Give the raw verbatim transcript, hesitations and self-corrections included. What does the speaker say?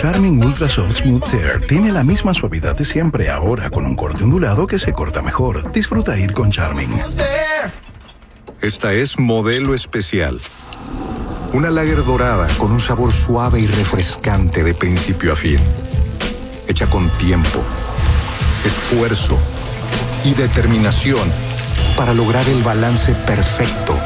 Charmin Ultra Soft Smooth Tear tiene la misma suavidad de siempre, ahora con un corte ondulado que se corta mejor. Disfruta ir con Charmin. Esta es Modelo Especial. Una lager dorada con un sabor suave y refrescante de principio a fin. Hecha con tiempo, esfuerzo y determinación para lograr el balance perfecto